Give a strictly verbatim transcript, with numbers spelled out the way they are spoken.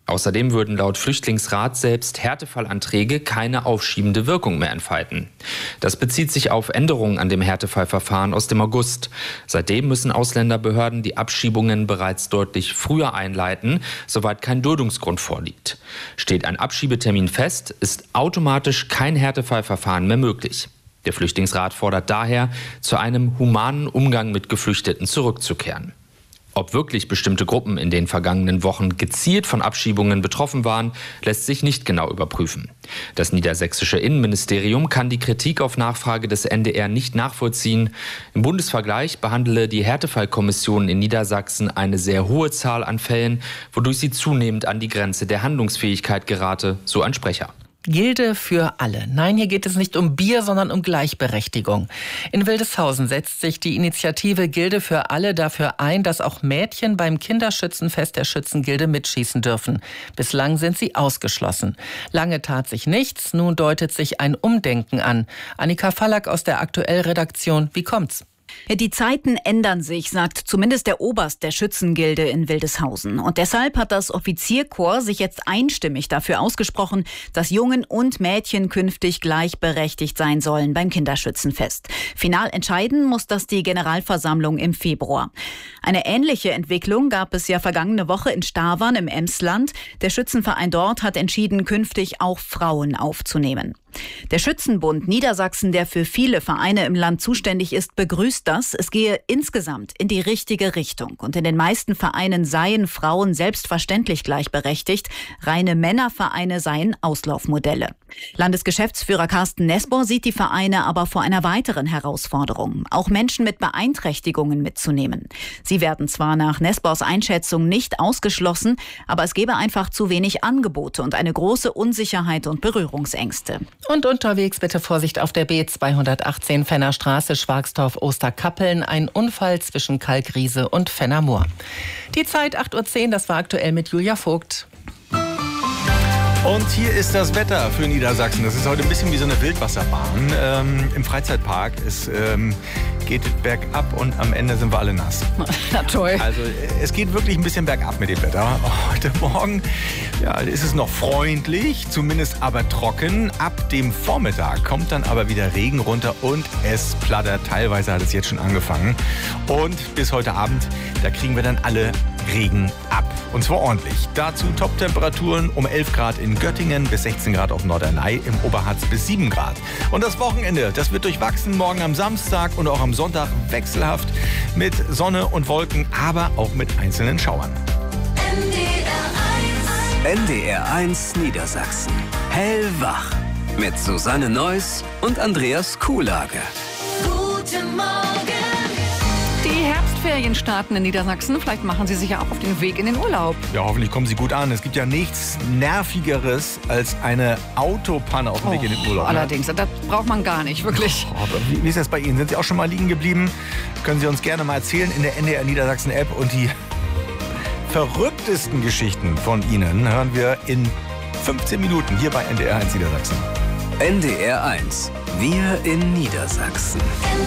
Außerdem würden laut Flüchtlingsrat selbst Härtefallanträge keine aufschiebende Wirkung mehr entfalten. Das bezieht sich auf Änderungen an dem Härtefallverfahren aus dem August. Seitdem müssen Ausländerbehörden die Abschiebungen bereits deutlich früher einleiten, soweit kein Duldungsgrund vorliegt. Steht ein Abschiebetermin fest, ist automatisch kein Härtefallverfahren mehr möglich. Der Flüchtlingsrat fordert daher, zu einem humanen Umgang mit Geflüchteten zurückzukehren. Ob wirklich bestimmte Gruppen in den vergangenen Wochen gezielt von Abschiebungen betroffen waren, lässt sich nicht genau überprüfen. Das niedersächsische Innenministerium kann die Kritik auf Nachfrage des N D R nicht nachvollziehen. Im Bundesvergleich behandele die Härtefallkommission in Niedersachsen eine sehr hohe Zahl an Fällen, wodurch sie zunehmend an die Grenze der Handlungsfähigkeit gerate, so ein Sprecher. Gilde für alle. Nein, hier geht es nicht um Bier, sondern um Gleichberechtigung. In Wildeshausen setzt sich die Initiative Gilde für alle dafür ein, dass auch Mädchen beim Kinderschützenfest der Schützengilde mitschießen dürfen. Bislang sind sie ausgeschlossen. Lange tat sich nichts, nun deutet sich ein Umdenken an. Annika Fallack aus der Aktuell-Redaktion, wie kommt's? Die Zeiten ändern sich, sagt zumindest der Oberst der Schützengilde in Wildeshausen. Und deshalb hat das Offizierkorps sich jetzt einstimmig dafür ausgesprochen, dass Jungen und Mädchen künftig gleichberechtigt sein sollen beim Kinderschützenfest. Final entscheiden muss das die Generalversammlung im Februar. Eine ähnliche Entwicklung gab es ja vergangene Woche in Stavern im Emsland. Der Schützenverein dort hat entschieden, künftig auch Frauen aufzunehmen. Der Schützenbund Niedersachsen, der für viele Vereine im Land zuständig ist, begrüßt das. Es gehe insgesamt in die richtige Richtung. Und in den meisten Vereinen seien Frauen selbstverständlich gleichberechtigt. Reine Männervereine seien Auslaufmodelle. Landesgeschäftsführer Carsten Nesbor sieht die Vereine aber vor einer weiteren Herausforderung, auch Menschen mit Beeinträchtigungen mitzunehmen. Sie werden zwar nach Nesbors Einschätzung nicht ausgeschlossen, aber es gäbe einfach zu wenig Angebote und eine große Unsicherheit und Berührungsängste. Und unterwegs bitte Vorsicht auf der B zweihundertachtzehn Fenner Straße, Schwagstorf-Osterkappeln. Ein Unfall zwischen Kalkriese und Fennermoor. Die Zeit acht Uhr zehn, das war aktuell mit Julia Vogt. Und hier ist das Wetter für Niedersachsen. Das ist heute ein bisschen wie so eine Wildwasserbahn ähm, im Freizeitpark. Es ähm, geht bergab und am Ende sind wir alle nass. Na toll. Also es geht wirklich ein bisschen bergab mit dem Wetter. Heute Morgen ja, ist es noch freundlich, zumindest aber trocken. Ab dem Vormittag kommt dann aber wieder Regen runter und es plattert. Teilweise hat es jetzt schon angefangen. Und bis heute Abend, da kriegen wir dann alle Regen ab. Und zwar ordentlich. Dazu Top-Temperaturen um elf Grad in Göttingen, bis sechzehn Grad auf Norderney, im Oberharz bis sieben Grad. Und das Wochenende, das wird durchwachsen. Morgen am Samstag und auch am Sonntag wechselhaft mit Sonne und Wolken, aber auch mit einzelnen Schauern. N D R eins Niedersachsen. Hellwach. Mit Susanne Neuss und Andreas Kuhlage. Guten Morgen. Die Herbstferien starten in Niedersachsen. Vielleicht machen Sie sich ja auch auf den Weg in den Urlaub. Ja, hoffentlich kommen Sie gut an. Es gibt ja nichts Nervigeres als eine Autopanne auf dem Weg in den Urlaub. Allerdings, das braucht man gar nicht, wirklich. Oh, aber wie, wie ist das bei Ihnen? Sind Sie auch schon mal liegen geblieben? Das können Sie uns gerne mal erzählen in der N D R Niedersachsen App. Und die verrücktesten Geschichten von Ihnen hören wir in fünfzehn Minuten hier bei N D R eins Niedersachsen. N D R eins. Wir in Niedersachsen.